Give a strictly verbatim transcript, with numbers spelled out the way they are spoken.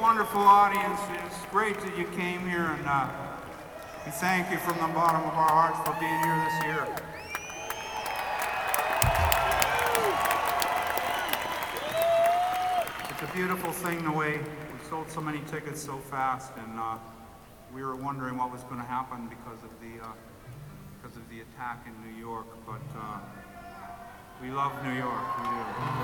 wonderful audience. It's great that you came here, and uh, we thank you from the bottom of our hearts for being here this year. It's a beautiful thing the way we sold so many tickets so fast, and uh, we were wondering what was going to happen because of the uh, because of the attack in New York. But uh, we love New York. We do.